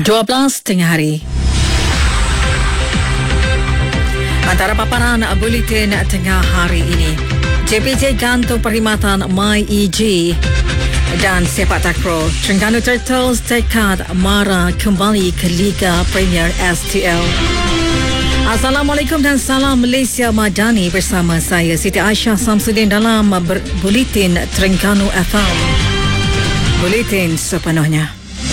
12 tengah hari. Antara paparan buletin tengah hari ini, JPJ gantung perkhidmatan MyEG dan sepak takraw. Terengganu Turtles tekad mara kembali ke Liga Premier STL. Assalamualaikum dan salam Malaysia Madani, bersama saya Siti Aisyah Samsudin dalam buletin Terengganu FM. Buletin sepenuhnya.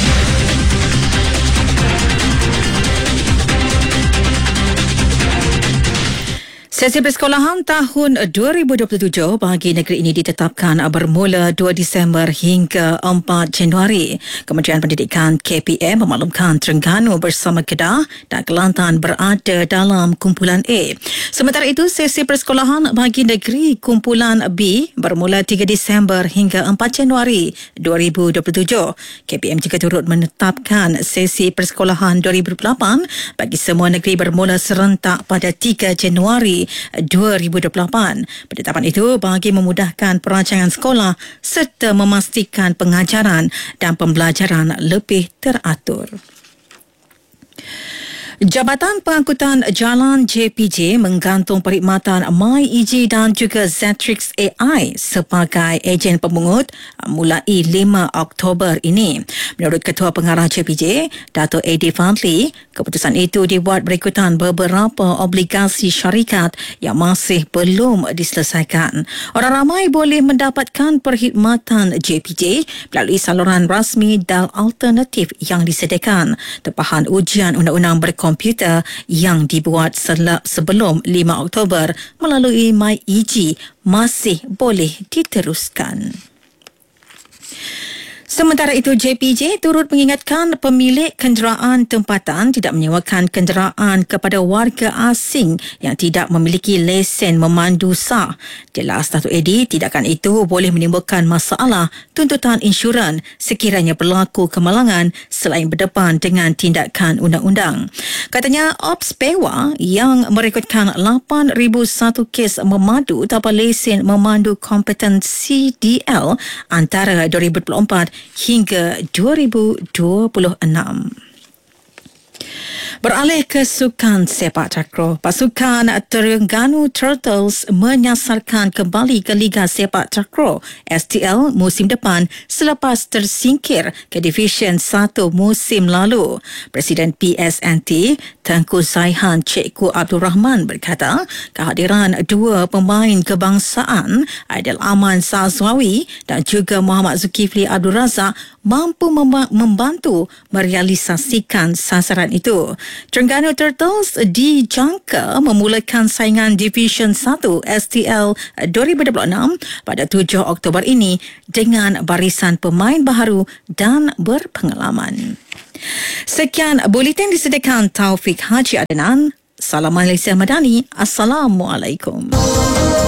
Sesi persekolahan tahun 2027 bagi negeri ini ditetapkan bermula 2 Disember hingga 4 Januari. Kementerian Pendidikan KPM memaklumkan Terengganu bersama Kedah dan Kelantan berada dalam kumpulan A. Sementara itu, sesi persekolahan bagi negeri kumpulan B bermula 3 Disember hingga 4 Januari 2027. KPM juga turut menetapkan sesi persekolahan 2028 bagi semua negeri bermula serentak pada 3 Januari 2028. Penetapan itu bagi memudahkan perancangan sekolah serta memastikan pengajaran dan pembelajaran lebih teratur. Jabatan Pengangkutan Jalan JPJ menggantung perkhidmatan MyEG dan juga Zetrix AI sebagai ejen pemungut mulai 5 Oktober ini. Menurut Ketua Pengarah JPJ, Dato' Eddie Fadli, keputusan itu dibuat berikutan beberapa obligasi syarikat yang masih belum diselesaikan. Orang ramai boleh mendapatkan perkhidmatan JPJ melalui saluran rasmi dan alternatif yang disediakan. Tempahan ujian undang-undang komputer yang dibuat sebelum 5 Oktober melalui MyEG masih boleh diteruskan. Sementara itu, JPJ turut mengingatkan pemilik kenderaan tempatan tidak menyewakan kenderaan kepada warga asing yang tidak memiliki lesen memandu sah. Jelas Dato' Eddie, tindakan itu boleh menimbulkan masalah tuntutan insurans sekiranya berlaku kemalangan selain berdepan dengan tindakan undang-undang. Katanya, Ops Pewa yang merekodkan 8,001 kes memandu tanpa lesen memandu kompeten CDL antara 2024 hingga 2026. Beralih ke sukan sepak takraw, pasukan Terengganu Turtles menyasarkan kembali ke Liga Sepak Takraw STL musim depan selepas tersingkir ke Division 1 musim lalu. Presiden PSNT Tengku Zaihan Cikgu Abdul Rahman berkata, kehadiran dua pemain kebangsaan Aidil Aman Sazwawi dan juga Muhammad Zulkifli Abdul Razak mampu membantu merealisasikan sasaran itu. Terengganu Turtles dijangka memulakan saingan Division 1 STL 2026 pada 7 Oktober ini dengan barisan pemain baharu dan berpengalaman. Sekian buletin disediakan Taufik Haji Adnan. Salam Malaysia Madani. Assalamualaikum.